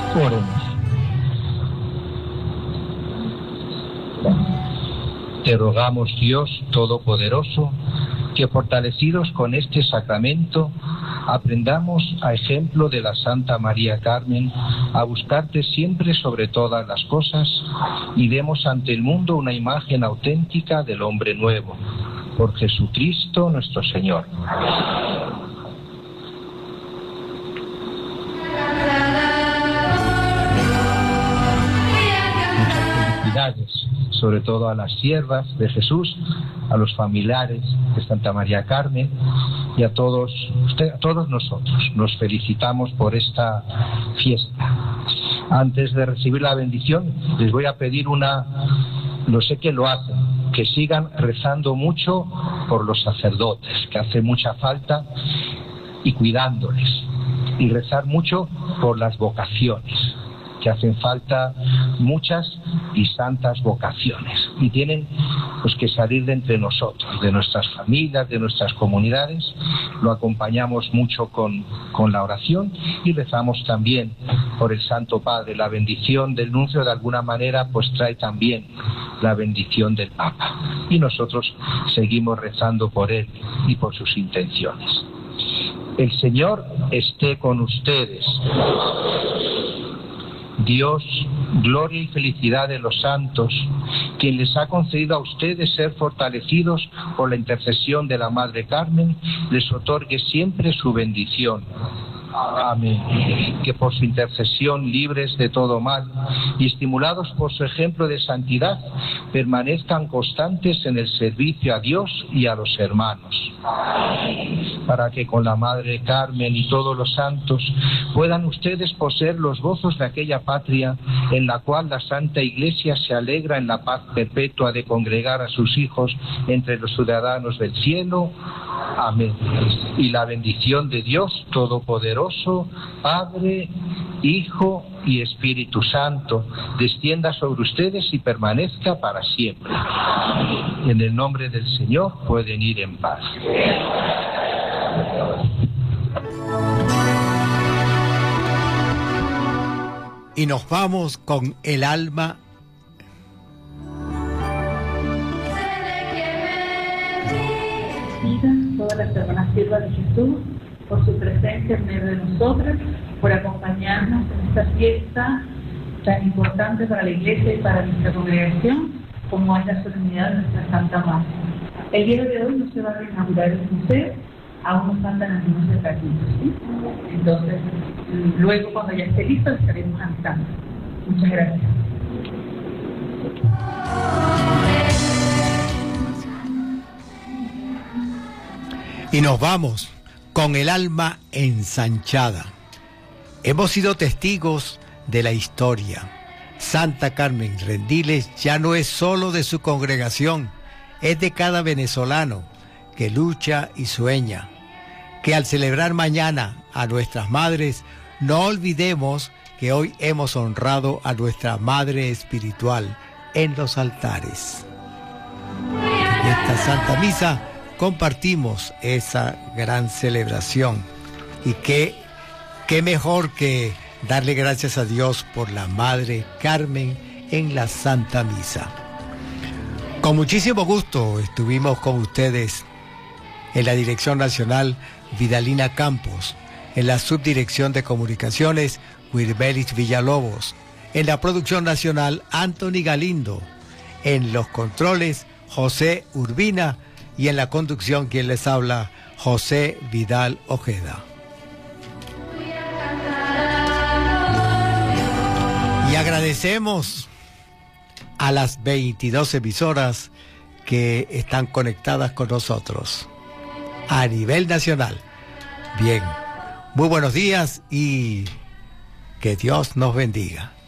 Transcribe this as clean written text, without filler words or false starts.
Oremos. Te rogamos, Dios Todopoderoso, que fortalecidos con este sacramento, aprendamos, a ejemplo de la Santa María Carmen, a buscarte siempre sobre todas las cosas y demos ante el mundo una imagen auténtica del hombre nuevo. Por Jesucristo nuestro Señor. Sobre todo a las siervas de Jesús, a los familiares de Santa María Carmen y a todos nosotros. Nos felicitamos por esta fiesta. Antes de recibir la bendición, les voy a pedir lo sé que lo hacen, que sigan rezando mucho por los sacerdotes, que hace mucha falta, y cuidándoles, y rezar mucho por las vocaciones, que hacen falta muchas y santas vocaciones, y tienen que salir de entre nosotros, de nuestras familias, de nuestras comunidades. Lo acompañamos mucho con la oración y rezamos también por el Santo Padre. La bendición del nuncio de alguna manera trae también la bendición del Papa, y nosotros seguimos rezando por él y por sus intenciones. El Señor esté con ustedes. Dios, gloria y felicidad de los santos, quien les ha concedido a ustedes ser fortalecidos por la intercesión de la Madre Carmen, les otorgue siempre su bendición. Amén. Que por su intercesión, libres de todo mal y estimulados por su ejemplo de santidad, permanezcan constantes en el servicio a Dios y a los hermanos. Para que con la Madre Carmen y todos los santos puedan ustedes poseer los gozos de aquella patria en la cual la Santa Iglesia se alegra en la paz perpetua de congregar a sus hijos entre los ciudadanos del cielo. Amén. Y la bendición de Dios Todopoderoso, Padre, Hijo y Espíritu Santo, descienda sobre ustedes y permanezca para siempre. En el nombre del Señor pueden ir en paz. Y nos vamos con el alma. Todas las hermanas siervas de Jesús, por su presencia en medio de nosotras, por acompañarnos en esta fiesta tan importante para la Iglesia y para nuestra congregación, como es la solemnidad de nuestra Santa Madre. El día de hoy no se va a inaugurar el museo, aún nos faltan algunos detallitos, ¿sí? Entonces, luego cuando ya esté listo, estaremos avisando. Muchas gracias. Y nos vamos con el alma ensanchada. Hemos sido testigos de la historia. Santa Carmen Rendiles ya no es solo de su congregación, es de cada venezolano que lucha y sueña. Que al celebrar mañana a nuestras madres, no olvidemos que hoy hemos honrado a nuestra Madre Espiritual en los altares. En esta Santa Misa compartimos esa gran celebración, y qué mejor que darle gracias a Dios por la Madre Carmen en la Santa Misa. Con muchísimo gusto estuvimos con ustedes en la Dirección Nacional Vidalina Campos, en la Subdirección de Comunicaciones Wirbelis Villalobos, en la Producción Nacional Anthony Galindo, en los controles José Urbina, y en la conducción quien les habla, José Vidal Ojeda. Y agradecemos a las 22 emisoras que están conectadas con nosotros a nivel nacional. Bien, muy buenos días y que Dios nos bendiga.